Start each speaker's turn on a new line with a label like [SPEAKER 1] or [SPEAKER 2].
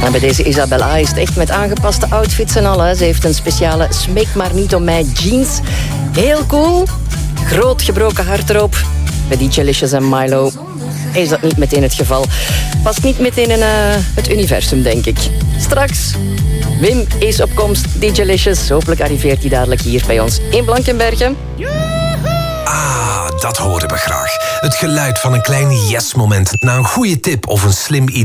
[SPEAKER 1] En bij deze Isabella is het echt met aangepaste outfits en al. Hè. Ze heeft een speciale smeek maar niet om mij jeans. Heel cool. Groot gebroken hart erop. Bij DJ Licious en Milo is dat niet meteen het geval. Past niet meteen in het universum, denk ik. Straks, Wim is op komst. DJ Licious, hopelijk arriveert hij dadelijk hier bij ons in Blankenbergen.
[SPEAKER 2] Ah, dat horen we graag. Het geluid van een klein yes-moment na een goede tip of een slim idee.